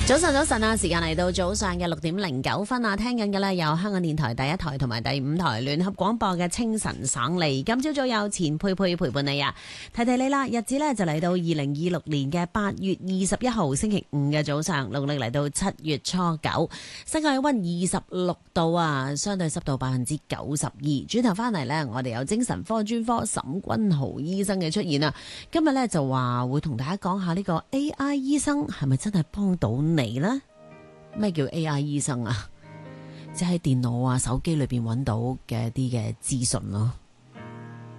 早晨，早晨啊！時間嚟到早上嘅6:09啊，聽緊嘅呢有香港電台第一台同埋第5台聯合廣播嘅清晨省利。今朝早有錢佩佩陪伴你啊，提提你啦，日子呢就嚟到2026年嘅8月21號星期五嘅早上，農曆嚟到7月初9，室外氣溫26度啊，相對濕度92%。轉頭翻嚟呢，我哋有精神科專科沈君豪醫生嘅出現啊，今日呢就話會同大家講下呢個 AI 醫生係咪真係幫到你呢？咩叫 AI 醫生啊？即係電腦啊、手機裏邊揾到嘅一啲嘅資訊咯。